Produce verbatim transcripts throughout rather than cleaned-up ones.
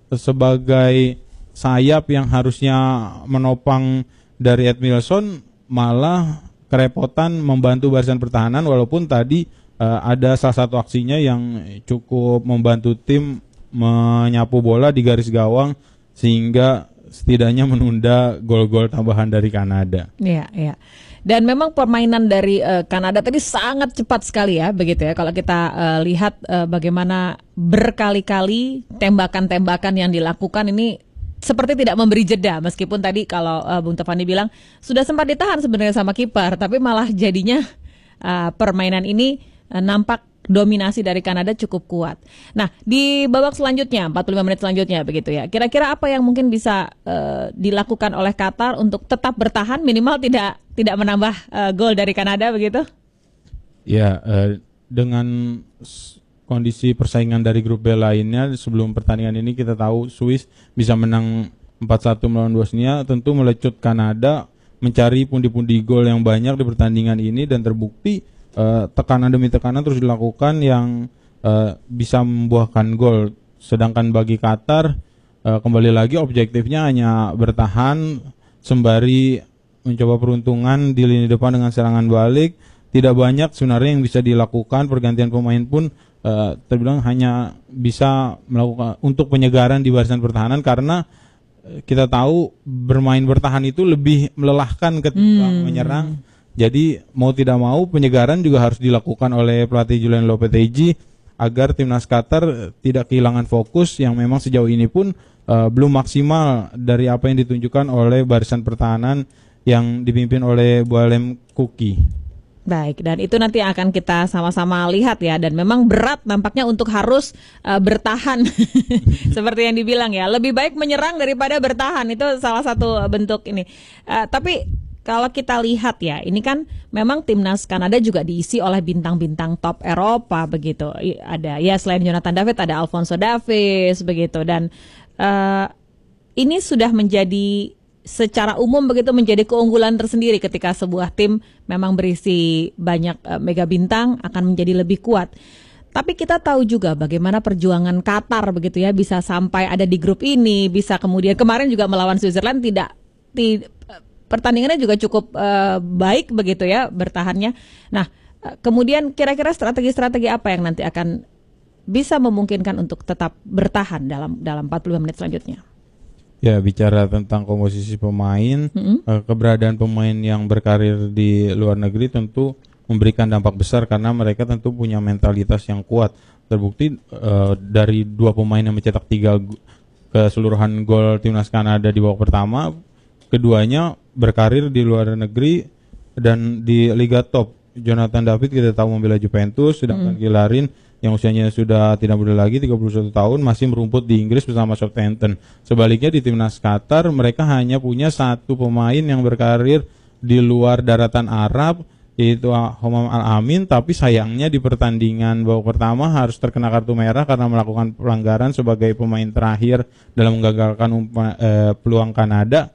sebagai sayap yang harusnya menopang dari Edmilson malah kerepotan membantu barisan pertahanan, walaupun tadi uh, ada salah satu aksinya yang cukup membantu tim menyapu bola di garis gawang sehingga setidaknya menunda gol-gol tambahan dari Kanada. Iya, iya. Dan memang permainan dari uh, Kanada tadi sangat cepat sekali ya, begitu ya. Kalau kita uh, lihat uh, bagaimana berkali-kali tembakan-tembakan yang dilakukan ini seperti tidak memberi jeda, meskipun tadi kalau uh, Bung Tofani bilang sudah sempat ditahan sebenarnya sama kiper, tapi malah jadinya uh, permainan ini uh, nampak dominasi dari Kanada cukup kuat. Nah, di babak selanjutnya, empat puluh lima menit selanjutnya begitu ya. Kira-kira apa yang mungkin bisa uh, dilakukan oleh Qatar untuk tetap bertahan, minimal tidak tidak menambah uh, gol dari Kanada begitu? Ya, uh, dengan kondisi persaingan dari grup B lainnya sebelum pertandingan ini kita tahu Swiss bisa menang empat satu melawan Bosnia, tentu melecut Kanada mencari pundi-pundi gol yang banyak di pertandingan ini dan terbukti Uh, tekanan demi tekanan terus dilakukan yang uh, bisa membuahkan gol. Sedangkan bagi Qatar uh, kembali lagi objektifnya hanya bertahan sembari mencoba peruntungan di lini depan dengan serangan balik. Tidak banyak sebenarnya yang bisa dilakukan, pergantian pemain pun uh, terbilang hanya bisa melakukan untuk penyegaran di barisan pertahanan, karena uh, kita tahu bermain bertahan itu lebih melelahkan ketimbang hmm. menyerang. Jadi mau tidak mau penyegaran juga harus dilakukan oleh pelatih Julen Lopetegui agar timnas Qatar tidak kehilangan fokus yang memang sejauh ini pun uh, belum maksimal dari apa yang ditunjukkan oleh barisan pertahanan yang dipimpin oleh Boalem Kuki. Baik, dan itu nanti akan kita sama-sama lihat ya, dan memang berat nampaknya untuk harus uh, bertahan seperti yang dibilang ya, lebih baik menyerang daripada bertahan, itu salah satu bentuk ini. Uh, tapi kalau kita lihat ya, ini kan memang timnas Kanada juga diisi oleh bintang-bintang top Eropa begitu. Ada ya selain Jonathan David ada Alphonso Davies begitu, dan uh, ini sudah menjadi secara umum begitu menjadi keunggulan tersendiri ketika sebuah tim memang berisi banyak uh, mega bintang akan menjadi lebih kuat. Tapi kita tahu juga bagaimana perjuangan Qatar begitu ya, bisa sampai ada di grup ini, bisa kemudian kemarin juga melawan Switzerland tidak tidak pertandingannya juga cukup uh, baik begitu ya bertahannya. Nah, uh, kemudian kira-kira strategi-strategi apa yang nanti akan bisa memungkinkan untuk tetap bertahan dalam dalam empat puluh lima menit selanjutnya? Ya, bicara tentang komposisi pemain, mm-hmm. uh, keberadaan pemain yang berkarir di luar negeri tentu memberikan dampak besar karena mereka tentu punya mentalitas yang kuat. Terbukti uh, dari dua pemain yang mencetak tiga g- keseluruhan gol timnas Kanada di babak pertama, keduanya berkarir di luar negeri dan di liga top. Jonathan David kita tahu membela Juventus, sedangkan mm. Gilarin yang usianya sudah tidak muda lagi, tiga puluh satu tahun, masih merumput di Inggris bersama Southampton. Sebaliknya di timnas Qatar mereka hanya punya satu pemain yang berkarir di luar daratan Arab, yaitu Homam Al-Amin, tapi sayangnya di pertandingan babak pertama harus terkena kartu merah karena melakukan pelanggaran sebagai pemain terakhir dalam menggagalkan umpa, eh, peluang Kanada.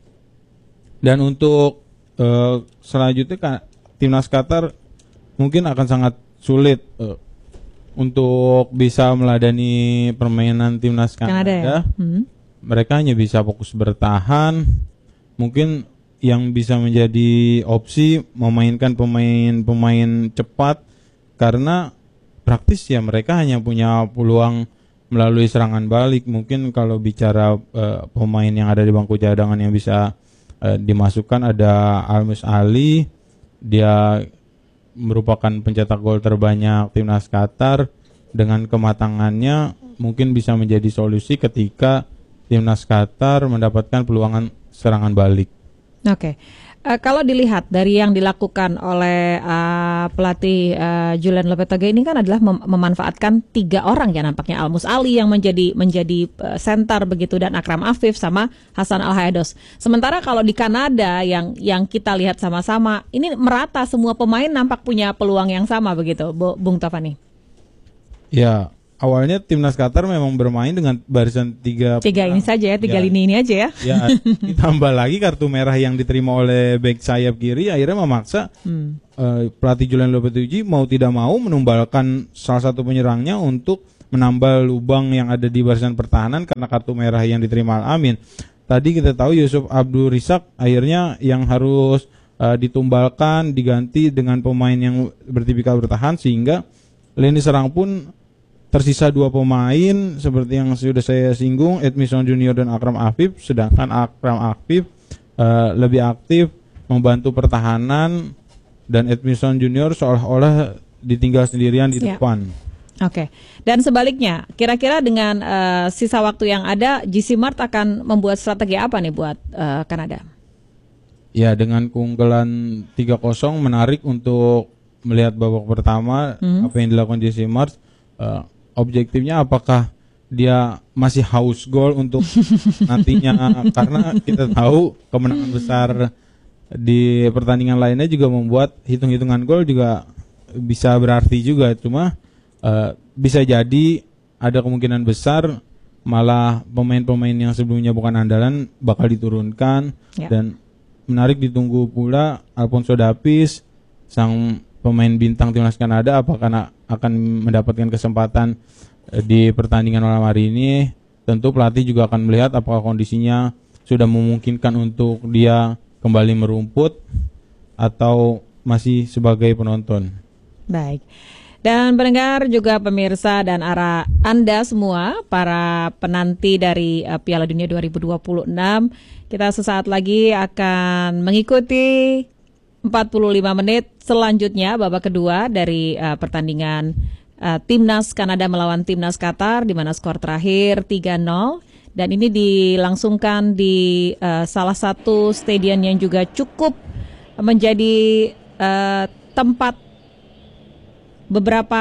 Dan untuk uh, selanjutnya kan, timnas Qatar mungkin akan sangat sulit uh, untuk bisa meladani permainan timnas Kanada. Kanada ya? hmm. Mereka hanya bisa fokus bertahan. Mungkin yang bisa menjadi opsi memainkan pemain-pemain cepat, karena praktis ya mereka hanya punya peluang melalui serangan balik. Mungkin kalau bicara uh, pemain yang ada di bangku cadangan yang bisa dimasukkan ada Almus Ali, dia merupakan pencetak gol terbanyak timnas Qatar. Dengan kematangannya mungkin bisa menjadi solusi ketika timnas Qatar mendapatkan peluangan serangan balik. Oke. Okay. Uh, kalau dilihat dari yang dilakukan oleh uh, pelatih uh, Julen Lopetegui ini kan adalah mem- memanfaatkan tiga orang ya nampaknya, Almus Ali yang menjadi menjadi uh, center begitu, dan Akram Afif sama Hasan Al-Hayados. Sementara kalau di Kanada yang yang kita lihat sama-sama ini merata, semua pemain nampak punya peluang yang sama begitu, Bung Tofani. Ya, awalnya timnas Qatar memang bermain dengan barisan tiga tiga ini saja ya, tiga ya, lini ini aja ya. Ya, ditambah lagi kartu merah yang diterima oleh bek sayap kiri akhirnya memaksa hmm. uh, pelatih Julen Lopetegui mau tidak mau menumbalkan salah satu penyerangnya untuk menambal lubang yang ada di barisan pertahanan karena kartu merah yang diterima Al-Amin. Tadi kita tahu Yusuf Abdul Risak akhirnya yang harus uh, ditumbalkan, diganti dengan pemain yang bertipikal bertahan, sehingga lini serang pun tersisa dua pemain seperti yang sudah saya singgung, Edmison Junior dan Akram Afif, sedangkan Akram Afif uh, lebih aktif membantu pertahanan dan Edmison Junior seolah-olah ditinggal sendirian di ya. depan. Oke, dan sebaliknya, kira-kira dengan uh, sisa waktu yang ada, G C Mart akan membuat strategi apa nih buat uh, Kanada? Ya, dengan keunggulan tiga kosong menarik untuk melihat babak pertama hmm. apa yang dilakukan G C Mart. Uh, objektifnya apakah dia masih haus gol untuk nantinya, karena kita tahu kemenangan besar di pertandingan lainnya juga membuat hitung-hitungan gol juga bisa berarti juga, cuma Uh, bisa jadi ada kemungkinan besar malah pemain-pemain yang sebelumnya bukan andalan bakal diturunkan ya. Dan menarik ditunggu pula Alphonso Davies, sang pemain bintang timnas Kanada, apakah akan mendapatkan kesempatan uh, di pertandingan malam hari ini. Tentu pelatih juga akan melihat apakah kondisinya sudah memungkinkan untuk dia kembali merumput atau masih sebagai penonton. Baik. Dan pendengar juga pemirsa dan arah Anda semua, para penanti dari uh, Piala Dunia dua ribu dua puluh enam, kita sesaat lagi akan mengikuti empat puluh lima menit selanjutnya babak kedua dari uh, pertandingan uh, Timnas Kanada melawan Timnas Qatar, di mana skor terakhir tiga nol, dan ini dilangsungkan di uh, salah satu stadion yang juga cukup menjadi uh, tempat beberapa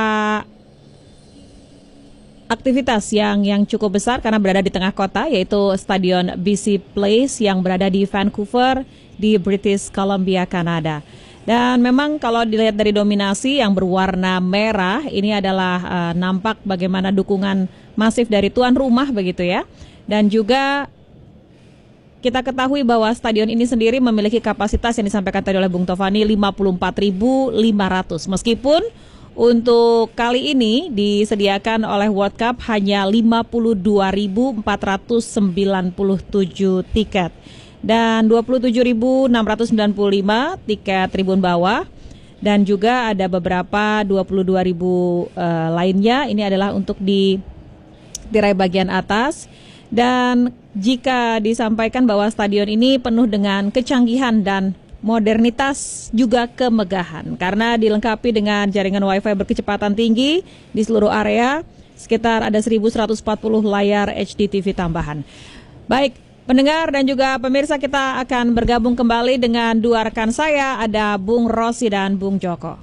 aktivitas yang yang cukup besar karena berada di tengah kota, yaitu Stadion B C Place yang berada di Vancouver di British Columbia, Kanada. Dan memang kalau dilihat dari dominasi yang berwarna merah, ini adalah uh, nampak bagaimana dukungan masif dari tuan rumah begitu ya. Dan juga kita ketahui bahwa stadion ini sendiri memiliki kapasitas yang disampaikan tadi oleh Bung Tovani lima puluh empat ribu lima ratus, meskipun untuk kali ini disediakan oleh World Cup hanya lima puluh dua ribu empat ratus sembilan puluh tujuh tiket dan dua puluh tujuh ribu enam ratus sembilan puluh lima tiket tribun bawah, dan juga ada beberapa dua puluh dua ribu uh, lainnya. Ini adalah untuk di tirai bagian atas. Dan jika disampaikan bahwa stadion ini penuh dengan kecanggihan dan modernitas juga kemegahan karena dilengkapi dengan jaringan wifi berkecepatan tinggi di seluruh area, sekitar ada seribu seratus empat puluh layar H D T V tambahan. Baik, pendengar dan juga pemirsa, kita akan bergabung kembali dengan dua rekan saya, ada Bung Rosi dan Bung Joko.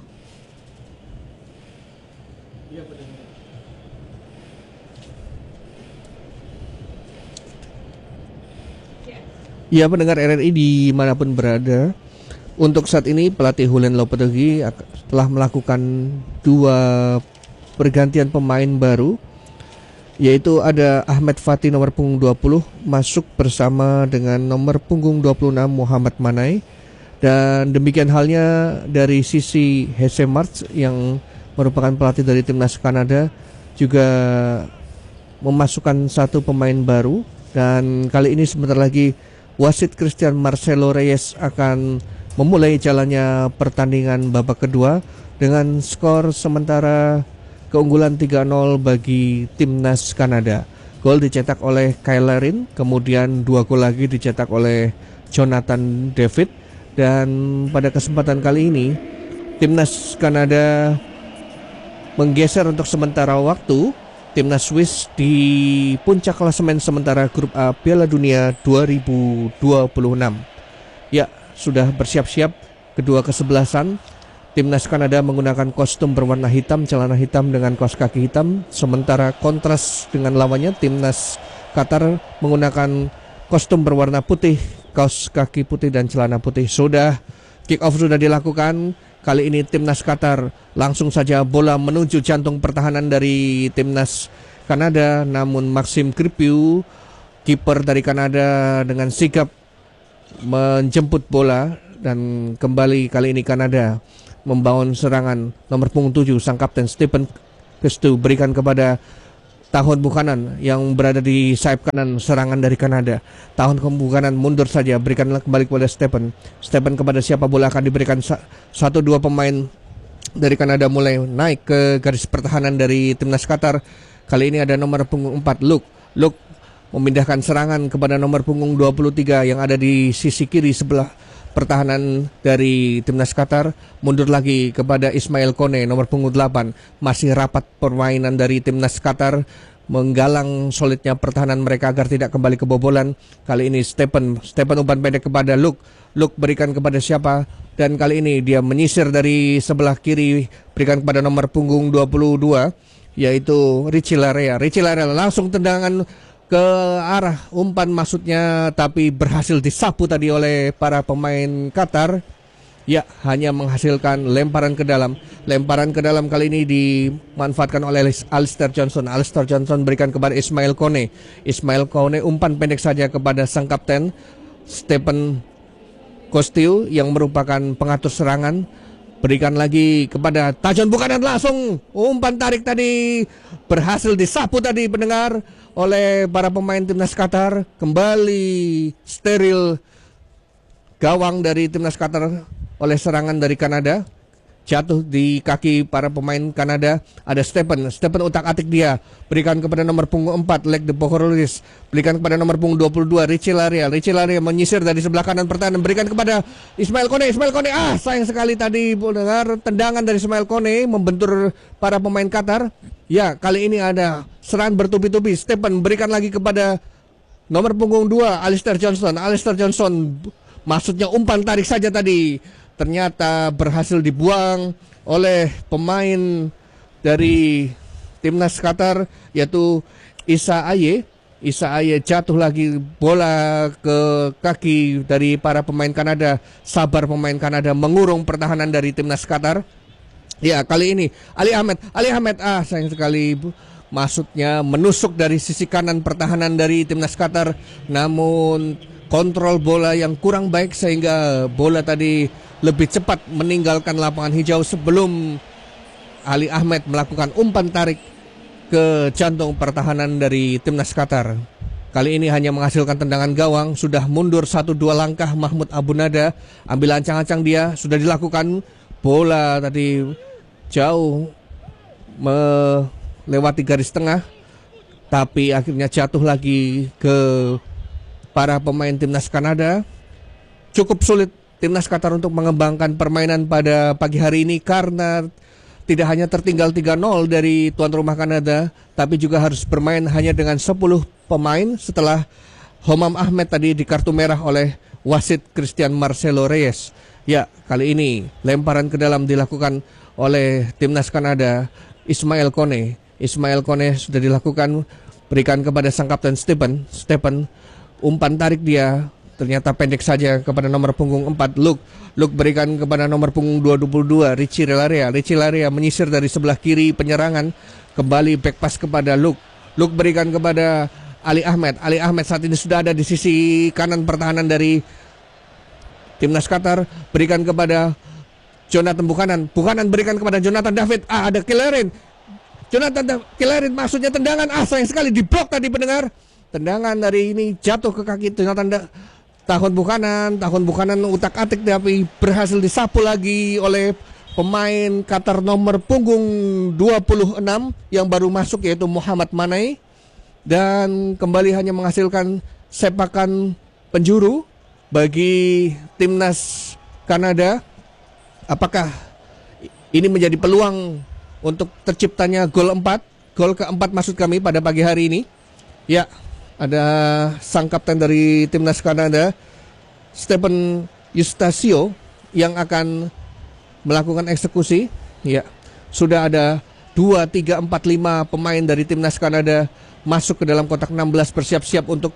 Ya, pendengar R R I dimanapun berada, untuk saat ini pelatih Julen Lopetegui telah melakukan dua pergantian pemain baru, yaitu ada Ahmed Fatih nomor punggung dua puluh masuk bersama dengan nomor punggung dua puluh enam Muhammad Manai, dan demikian halnya dari sisi G C Mart yang merupakan pelatih dari timnas Kanada juga memasukkan satu pemain baru, dan kali ini sebentar lagi wasit Christian Marcelo Reyes akan memulai jalannya pertandingan babak kedua dengan skor sementara keunggulan tiga nol bagi timnas Kanada. Gol dicetak oleh Kyle Larin, kemudian dua gol lagi dicetak oleh Jonathan David, dan pada kesempatan kali ini timnas Kanada menggeser untuk sementara waktu timnas Swiss di puncak klasemen sementara grup A Piala Dunia dua ribu dua puluh enam. Ya, sudah bersiap-siap kedua kesebelasan. Timnas Kanada menggunakan kostum berwarna hitam, celana hitam dengan kaos kaki hitam, sementara kontras dengan lawannya timnas Qatar menggunakan kostum berwarna putih, kaos kaki putih dan celana putih. Sudah kick off sudah dilakukan. Kali ini timnas Qatar langsung saja bola menuju jantung pertahanan dari timnas Kanada, namun Maxime Crepeau, kiper dari Kanada, dengan sigap menjemput bola, dan kembali kali ini Kanada membangun serangan. Nomor punggung tujuh sang kapten Stephen Kestu berikan kepada Tahun Buchanan yang berada di sayap kanan serangan dari Kanada. Tahun Buchanan mundur saja, berikanlah kembali kepada Stephen. Stephen kepada siapa bola akan diberikan. Satu dua pemain dari Kanada mulai naik ke garis pertahanan dari timnas Qatar. Kali ini ada nomor punggung empat, Luke. Luke memindahkan serangan kepada nomor punggung dua puluh tiga yang ada di sisi kiri sebelah pertahanan dari timnas Qatar. Mundur lagi kepada Ismail Kone, nomor punggung delapan. Masih rapat permainan dari timnas Qatar, menggalang solidnya pertahanan mereka agar tidak kembali kebobolan. Kali ini Stephen, Stephen umpan pendek kepada Luke. Luke berikan kepada siapa? Dan kali ini dia menyisir dari sebelah kiri, berikan kepada nomor punggung dua puluh dua, yaitu Richie Larea. Richie Larea langsung tendangan ke arah umpan maksudnya, tapi berhasil disapu tadi oleh para pemain Qatar. Ya, hanya menghasilkan lemparan ke dalam. Lemparan ke dalam kali ini dimanfaatkan oleh Alistair Johnson. Alistair Johnson berikan kepada Ismail Kone. Ismail Kone umpan pendek saja kepada sang kapten Stephen Kostiu yang merupakan pengatur serangan. Berikan lagi kepada Tajon Buchanan, langsung umpan tarik tadi berhasil disapu tadi pendengar oleh para pemain timnas Qatar. Kembali steril gawang dari timnas Qatar oleh serangan dari Kanada. Jatuh di kaki para pemain Kanada. Ada Stephen. Stephen utak-atik dia. Berikan kepada nomor punggung empat, Lek de Bohorolis. Berikan kepada nomor punggung dua puluh dua, Richie Larea. Richie Larea menyisir dari sebelah kanan pertahanan. Berikan kepada Ismail Kone. Ismail Kone. Ah, sayang sekali tadi mendengar tendangan dari Ismail Kone membentur para pemain Qatar. Ya, kali ini ada serangan bertubi-tubi. Stephen berikan lagi kepada nomor punggung dua, Alistair Johnson. Alistair Johnson maksudnya umpan tarik saja tadi, ternyata berhasil dibuang oleh pemain dari timnas Qatar, yaitu Isa Aye. Isa Aye jatuh lagi, bola ke kaki dari para pemain Kanada. Sabar pemain Kanada mengurung pertahanan dari timnas Qatar. Ya, kali ini Ali Ahmed. Ali Ahmed, ah sayang sekali, maksudnya menusuk dari sisi kanan pertahanan dari timnas Qatar. Namun kontrol bola yang kurang baik sehingga bola tadi lebih cepat meninggalkan lapangan hijau sebelum Ali Ahmed melakukan umpan tarik ke jantung pertahanan dari timnas Qatar. Kali ini hanya menghasilkan tendangan gawang. Sudah mundur satu dua langkah Mahmud Abu Nada. Ambil ancang-ancang dia, sudah dilakukan. Bola tadi jauh melewati garis tengah, tapi akhirnya jatuh lagi ke para pemain timnas Kanada. Cukup sulit timnas Qatar untuk mengembangkan permainan pada pagi hari ini karena tidak hanya tertinggal tiga nol dari tuan rumah Kanada, tapi juga harus bermain hanya dengan sepuluh pemain setelah Homam Ahmed tadi di kartu merah oleh wasit Christian Marcelo Reyes. Ya, kali ini lemparan ke dalam dilakukan oleh timnas Kanada, Ismail Kone. Ismail Kone sudah dilakukan, berikan kepada sang kapten Stephen. Stephen umpan tarik dia, ternyata pendek saja kepada nomor punggung empat, Luke. Luke berikan kepada nomor punggung dua puluh dua, Richie Larea. Richie Larea menyisir dari sebelah kiri penyerangan, kembali back pass kepada Luke. Luke berikan kepada Ali Ahmed. Ali Ahmed saat ini sudah ada di sisi kanan pertahanan dari timnas Qatar. Berikan kepada Jonathan Buchanan. Buchanan berikan kepada Jonathan David. Ah, ada Killerin. Jonathan da- Killerin maksudnya tendangan. Ah, sayang sekali diblok tadi pendengar. Tendangan dari ini jatuh ke kaki Jonathan da- Tahun Buchanan. Tahun Buchanan utak-atik tapi berhasil disapu lagi oleh pemain Qatar nomor punggung dua puluh enam yang baru masuk, yaitu Muhammad Manai. Dan kembali hanya menghasilkan sepakan penjuru bagi timnas Kanada. Apakah ini menjadi peluang untuk terciptanya gol empat, gol keempat maksud kami pada pagi hari ini? Ya, ada sang kapten dari timnas Kanada, Stephen Eustasio, yang akan melakukan eksekusi. Ya, sudah ada dua, tiga, empat, lima pemain dari timnas Kanada masuk ke dalam kotak enam belas bersiap-siap untuk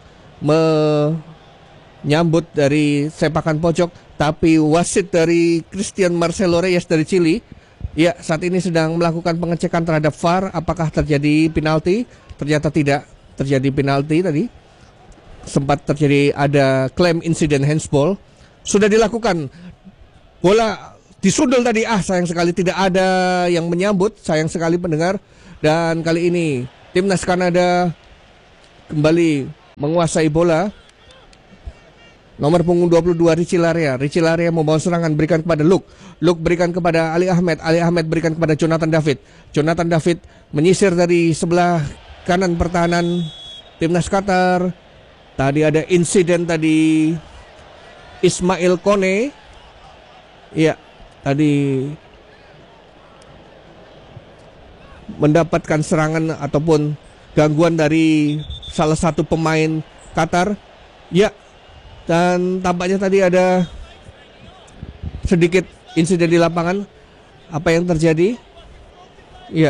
menyambut dari sepakan pojok. Tapi wasit dari Christian Marcelo Reyes dari Chili, ya, saat ini sedang melakukan pengecekan terhadap V A R apakah terjadi penalti. Ternyata tidak terjadi penalti tadi. Sempat terjadi ada klaim insiden handsball. Sudah dilakukan. Bola disundul tadi. Ah, sayang sekali tidak ada yang menyambut. Sayang sekali pendengar. Dan kali ini Timnas Kanada kembali menguasai bola. Nomor punggung dua puluh dua Richie Larea. Richie Larea membawa serangan, berikan kepada Luke. Luke berikan kepada Ali Ahmed. Ali Ahmed berikan kepada Jonathan David. Jonathan David menyisir dari sebelah kanan pertahanan Timnas Qatar. Tadi ada insiden tadi Ismail Kone. Iya, tadi mendapatkan serangan ataupun gangguan dari salah satu pemain Qatar. Ya, dan tampaknya tadi ada sedikit insiden di lapangan. Apa yang terjadi? Ya,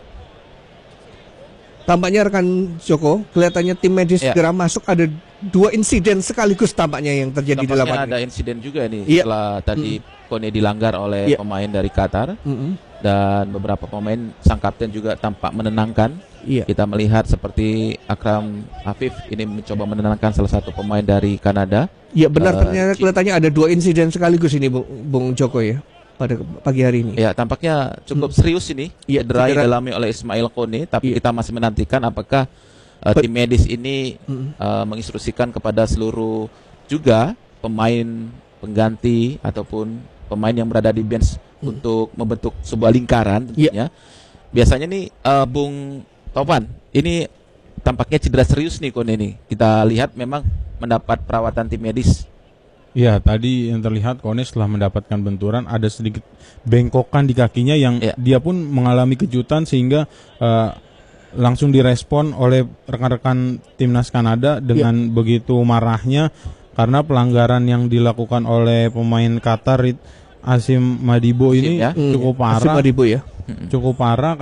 tampaknya rekan Joko, kelihatannya tim medis ya. segera masuk. Ada dua insiden sekaligus tampaknya yang terjadi tampaknya di lapangan. Ada insiden juga nih ya. Setelah tadi mm. Kone dilanggar oleh ya. pemain dari Qatar. Mm-hmm. Dan beberapa pemain, sang kapten juga tampak menenangkan. Iya. Kita melihat seperti Akram Afif ini mencoba menenangkan salah satu pemain dari Kanada. Iya benar, uh, ternyata kelihatannya ada dua insiden sekaligus ini Bung, Bung Joko ya pada pagi hari ini. Ya, tampaknya cukup hmm. serius ini. Ya, cedera yang cedera. dialami oleh Ismail Kone, tapi ya. kita masih menantikan apakah uh, tim medis ini hmm. uh, menginstruksikan kepada seluruh juga pemain pengganti ataupun pemain yang berada di bench hmm. untuk membentuk sebuah lingkaran tentunya. Ya. Biasanya nih uh, Bung Topan, ini tampaknya cedera serius nih Kone ini. Kita lihat memang mendapat perawatan tim medis. Ya, tadi yang terlihat Kone setelah mendapatkan benturan ada sedikit bengkokan di kakinya yang ya. Dia pun mengalami kejutan sehingga uh, langsung direspon oleh rekan-rekan Timnas Kanada dengan ya. Begitu marahnya karena pelanggaran yang dilakukan oleh pemain Qatar Asim Madibo ini ya. cukup parah. Asim Madibo ya. Cukup parah.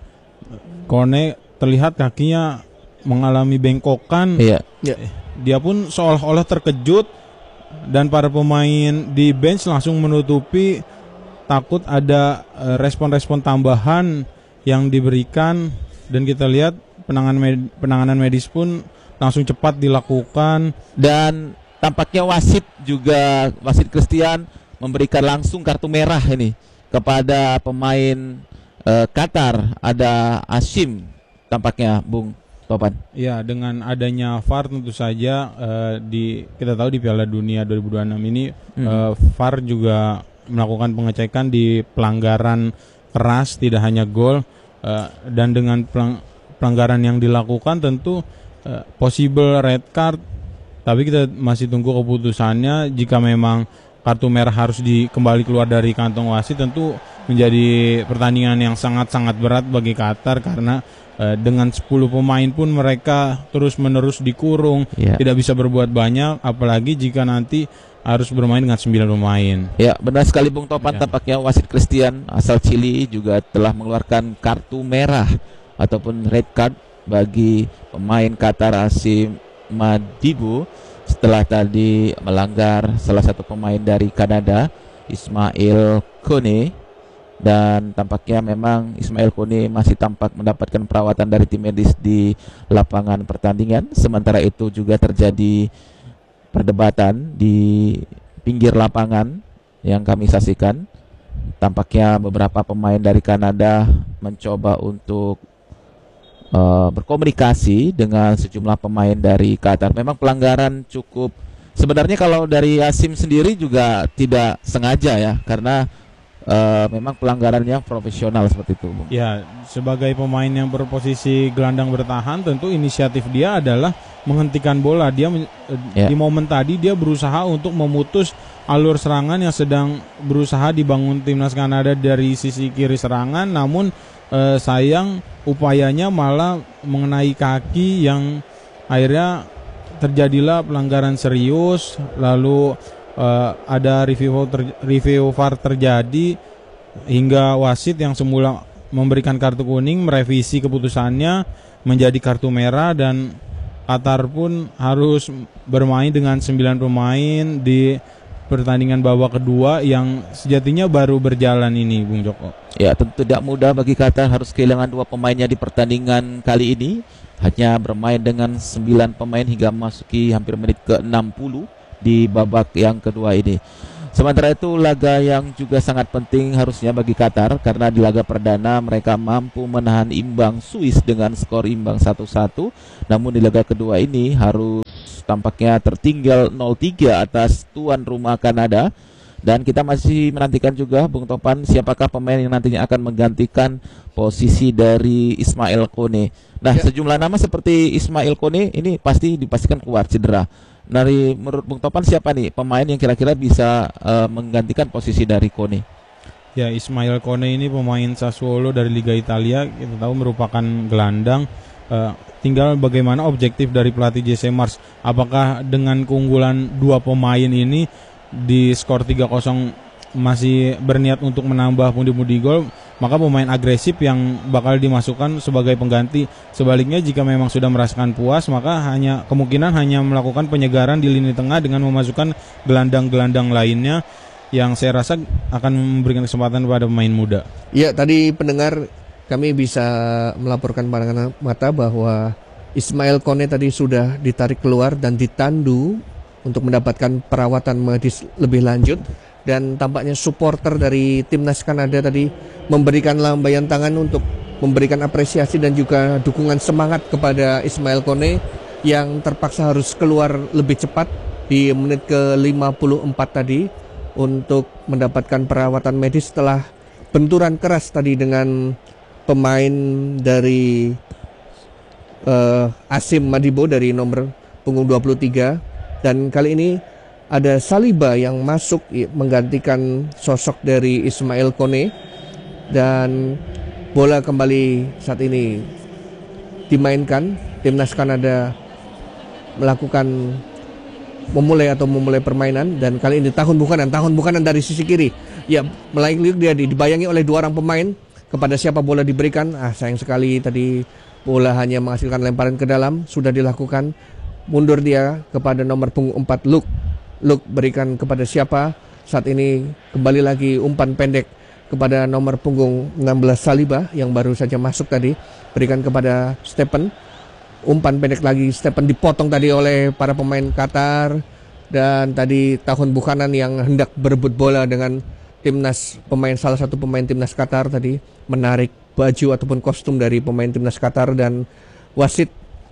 Kone terlihat kakinya mengalami bengkokan. Iya. Ya. Dia pun seolah-olah terkejut dan para pemain di bench langsung menutupi, takut ada respon-respon tambahan yang diberikan, dan kita lihat penanganan med- penanganan medis pun langsung cepat dilakukan. Dan tampaknya wasit juga, wasit Christian memberikan langsung kartu merah ini kepada pemain uh, Qatar. Ada Asim tampaknya Bung Topan. Ya, dengan adanya V A R tentu saja uh, di kita tahu di Piala Dunia dua ribu dua puluh enam ini hmm. uh, V A R juga melakukan pengecekan di pelanggaran keras, tidak hanya gol, uh, dan dengan pelang- pelanggaran yang dilakukan tentu uh, possible red card, tapi kita masih tunggu keputusannya. Jika memang kartu merah harus di, kembali keluar dari kantong wasit, tentu menjadi pertandingan yang sangat-sangat berat bagi Qatar karena Uh, dengan sepuluh pemain pun mereka terus-menerus dikurung, yeah. tidak bisa berbuat banyak, apalagi jika nanti harus bermain dengan sembilan pemain. Ya, benar sekali Bung Topan, yeah. Tampaknya wasit Christian asal Chili juga telah mengeluarkan kartu merah ataupun red card bagi pemain Qatar Asim Madibo setelah tadi melanggar salah satu pemain dari Kanada, Ismail Kone. Dan tampaknya memang Ismail Kone masih tampak mendapatkan perawatan dari tim medis di lapangan pertandingan. Sementara itu juga terjadi perdebatan di pinggir lapangan yang kami saksikan. Tampaknya beberapa pemain dari Kanada mencoba untuk uh, berkomunikasi dengan sejumlah pemain dari Qatar. Memang pelanggaran cukup, sebenarnya kalau dari Asim sendiri juga tidak sengaja ya, karena Uh, memang pelanggarannya profesional seperti itu. Ya, sebagai pemain yang berposisi gelandang bertahan, tentu inisiatif dia adalah menghentikan bola. Dia uh, yeah. di momen tadi dia berusaha untuk memutus alur serangan yang sedang berusaha dibangun Timnas Kanada dari sisi kiri serangan, namun uh, sayang upayanya malah mengenai kaki yang akhirnya terjadilah pelanggaran serius. Lalu Uh, ada review ter- review V A R terjadi hingga wasit yang semula memberikan kartu kuning merevisi keputusannya menjadi kartu merah, dan Qatar pun harus bermain dengan sembilan pemain di pertandingan babak kedua yang sejatinya baru berjalan ini, Bung Joko. Ya, tentu tidak mudah bagi Qatar, harus kehilangan dua pemainnya di pertandingan kali ini. Hanya bermain dengan sembilan pemain hingga memasuki hampir menit ke enam puluh di babak yang kedua ini. Sementara itu laga yang juga sangat penting harusnya bagi Qatar, karena di laga perdana mereka mampu menahan imbang Swiss dengan skor imbang satu satu. Namun di laga kedua ini harus tampaknya tertinggal nol tiga atas tuan rumah Kanada. Dan kita masih menantikan juga, Bung Topan, siapakah pemain yang nantinya akan menggantikan posisi dari Ismail Kone. Nah, ya. Sejumlah nama seperti Ismail Kone ini pasti dipastikan keluar cedera. Dari menurut Bung Topan, siapa nih pemain yang kira-kira bisa uh, menggantikan posisi dari Kone? Ya, Ismail Kone ini pemain Sassuolo dari Liga Italia, kita tahu merupakan gelandang. Uh, tinggal bagaimana objektif dari pelatih Jesse Marsch. Apakah dengan keunggulan dua pemain ini di skor tiga kosong masih berniat untuk menambah pundi-pundi gol, maka pemain agresif yang bakal dimasukkan sebagai pengganti. Sebaliknya jika memang sudah merasakan puas, maka hanya kemungkinan hanya melakukan penyegaran di lini tengah dengan memasukkan gelandang-gelandang lainnya yang saya rasa akan memberikan kesempatan kepada pemain muda. Ya, tadi pendengar kami bisa melaporkan pandangan mata bahwa Ismail Kone tadi sudah ditarik keluar dan ditandu untuk mendapatkan perawatan medis lebih lanjut, dan tampaknya supporter dari timnas Kanada tadi memberikan lambaian tangan untuk memberikan apresiasi dan juga dukungan semangat kepada Ismail Kone yang terpaksa harus keluar lebih cepat di menit ke lima puluh empat tadi untuk mendapatkan perawatan medis setelah benturan keras tadi dengan pemain dari uh, Asim Madibo dari nomor punggung dua puluh tiga. Dan kali ini ada Saliba yang masuk menggantikan sosok dari Ismail Kone. Dan bola kembali saat ini dimainkan. Timnas Kanada melakukan memulai atau memulai permainan. Dan kali ini tahun bukanan, tahun bukanan dari sisi kiri. Ya, melayang-layang dia dibayangi oleh dua orang pemain. Kepada siapa bola diberikan? Ah, sayang sekali tadi bola hanya menghasilkan lemparan ke dalam. Sudah dilakukan. Mundur dia kepada nomor punggung empat, Luke. Luke berikan kepada siapa? Saat ini kembali lagi umpan pendek kepada nomor punggung enam belas, Saliba yang baru saja masuk tadi. Berikan kepada Stephen. Umpan pendek lagi, Stephen dipotong tadi oleh para pemain Qatar. Dan tadi tahun Buchanan yang hendak berebut bola dengan timnas pemain salah satu pemain timnas Qatar tadi menarik baju ataupun kostum dari pemain timnas Qatar, dan wasit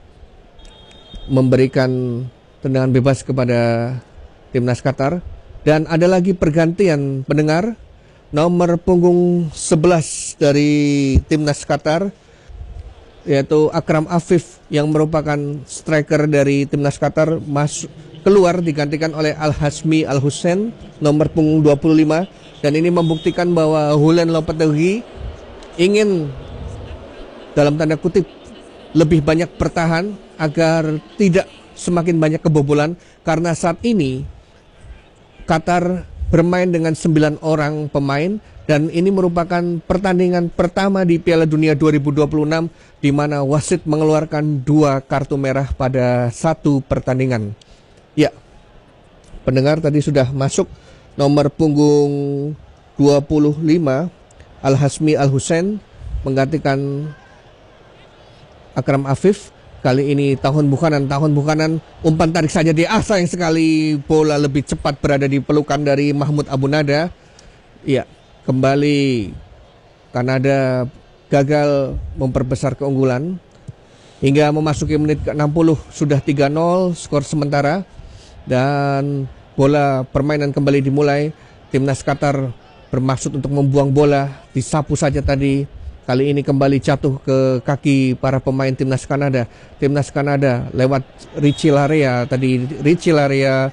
memberikan tendangan bebas kepada timnas Qatar. Dan ada lagi pergantian pendengar, nomor punggung sebelas dari timnas Qatar yaitu Akram Afif yang merupakan striker dari timnas Qatar masuk keluar digantikan oleh Al-Hasmi Al-Hussein nomor punggung dua puluh lima. Dan ini membuktikan bahwa Julen Lopetegui ingin dalam tanda kutip lebih banyak bertahan agar tidak semakin banyak kebobolan, karena saat ini Qatar bermain dengan sembilan orang pemain, dan ini merupakan pertandingan pertama di Piala Dunia dua ribu dua puluh enam di mana wasit mengeluarkan dua kartu merah pada satu pertandingan. Ya, pendengar tadi sudah masuk nomor punggung dua puluh lima Al-Hasmi Al-Hussein menggantikan Akram Afif. Kali ini tahun Buchanan, tahun Buchanan umpan tarik saja dia. Ah, sayang sekali bola lebih cepat berada di pelukan dari Mahmud Abu Nada. Ya, kembali Kanada gagal memperbesar keunggulan hingga memasuki menit ke enam puluh, sudah tiga nol skor sementara, dan bola permainan kembali dimulai. Timnas Qatar bermaksud untuk membuang bola, disapu saja tadi. Kali ini kembali jatuh ke kaki para pemain timnas Kanada. Timnas Kanada lewat Richie Larea tadi. Richie Larea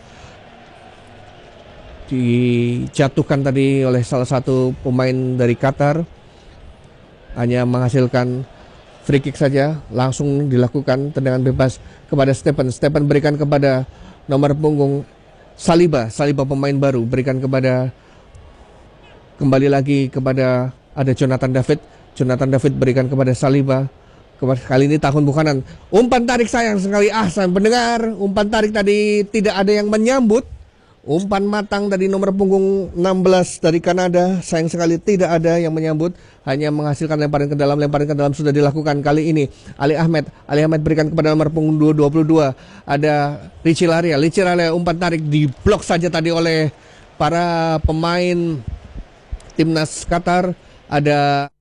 dijatuhkan tadi oleh salah satu pemain dari Qatar. Hanya menghasilkan free kick saja. Langsung dilakukan tendangan bebas kepada Stephen. Stephen berikan kepada nomor punggung Saliba. Saliba pemain baru berikan kepada, kembali lagi kepada ada Jonathan David. Jonathan David berikan kepada Saliba. Kali ini tahun Buchanan. Umpan tarik sayang sekali. Ah, saya pendengar, umpan tarik tadi tidak ada yang menyambut. Umpan matang dari nomor punggung enam belas dari Kanada. Sayang sekali tidak ada yang menyambut. Hanya menghasilkan lemparan ke dalam. Lemparan ke dalam sudah dilakukan kali ini. Ali Ahmed. Ali Ahmed berikan kepada nomor punggung dua puluh dua. Ada Richie Larea. Richie Larea umpan tarik diblok saja tadi oleh para pemain timnas Qatar ada